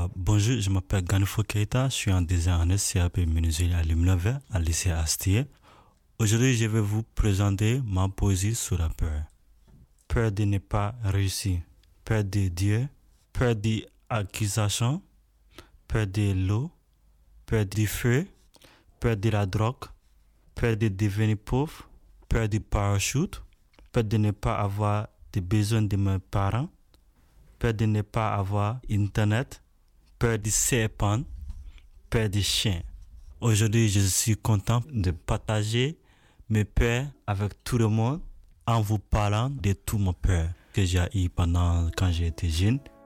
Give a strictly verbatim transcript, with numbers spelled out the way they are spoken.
bonjour, je m'appelle Ganifo Keita, je suis en design en S C A P menuiserie aluminium à lycée Astier. Aujourd'hui, je vais vous présenter ma poésie sur la peur. Peur de ne pas réussir, peur de Dieu, peur de l'accusation, peur de l'eau, peur du feu, peur de la drogue, peur de devenir pauvre, peur du parachute, peur de ne pas avoir des besoins de mes parents, peur de ne pas avoir internet, peur du serpent, peur des chiens. Aujourd'hui, je suis content de partager mes peurs avec tout le monde en vous parlant de toutes mes peurs que j'ai eues pendant quand j'étais jeune.